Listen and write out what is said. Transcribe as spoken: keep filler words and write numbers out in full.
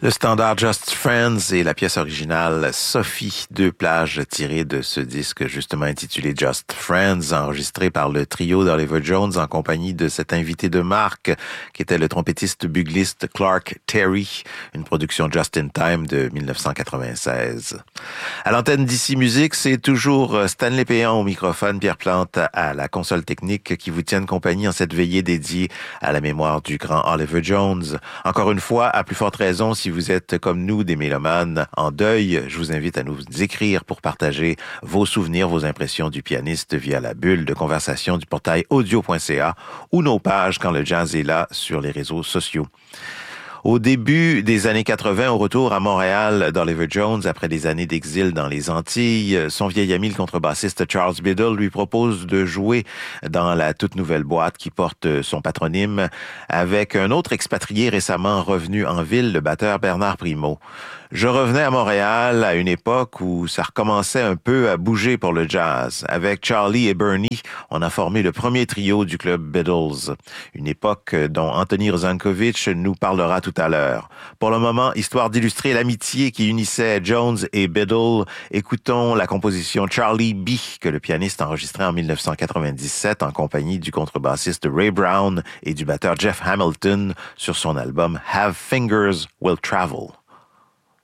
Le standard Just Friends et la pièce originale Sophie, deux plages tirées de ce disque justement intitulé Just Friends, enregistré par le trio d'Oliver Jones en compagnie de cet invité de marque qui était le trompettiste bugliste Clark Terry, une production Just in Time de dix-neuf cent quatre-vingt-seize. À l'antenne d'Ici Musique, c'est toujours Stanley Péan au microphone, Pierre Plante à la console technique qui vous tiennent compagnie en cette veillée dédiée à la mémoire du grand Oliver Jones. Encore une fois, à plus forte raison, si vous êtes comme nous des mélomanes en deuil, je vous invite à nous écrire pour partager vos souvenirs, vos impressions du pianiste via la bulle de conversation du portail audio point c a ou nos pages quand le jazz est là sur les réseaux sociaux. Au début des années quatre-vingt, au retour à Montréal d'Oliver Jones, après des années d'exil dans les Antilles, son vieil ami, le contrebassiste Charles Biddle, lui propose de jouer dans la toute nouvelle boîte qui porte son patronyme avec un autre expatrié récemment revenu en ville, le batteur Bernard Primo. Je revenais à Montréal à une époque où ça recommençait un peu à bouger pour le jazz. Avec Charlie et Bernie, on a formé le premier trio du club Biddles, une époque dont Anthony Rozankovich nous parlera tout à l'heure. Pour le moment, histoire d'illustrer l'amitié qui unissait Jones et Biddle, écoutons la composition Charlie B que le pianiste enregistrait en dix-neuf cent quatre-vingt-dix-sept en compagnie du contrebassiste Ray Brown et du batteur Jeff Hamilton sur son album Have Fingers Will Travel.